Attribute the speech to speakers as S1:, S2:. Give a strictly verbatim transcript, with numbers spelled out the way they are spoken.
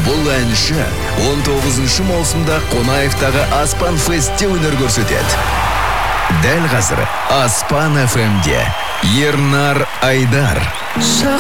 S1: Бұл әнші он тоғызыншы маусымда Қонаевтағы Аспан Фестте өнер көрсетеді. Дәл қазір Аспан эф эмде Ернар Айдар.